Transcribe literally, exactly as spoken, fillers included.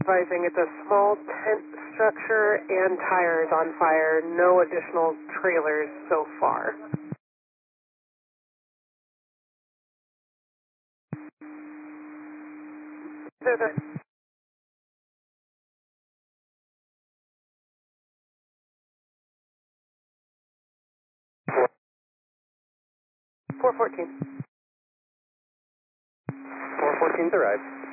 Advising it's a small tent structure and tires on fire. No additional trailers so far. There's a four fourteen. four fourteen's arrived.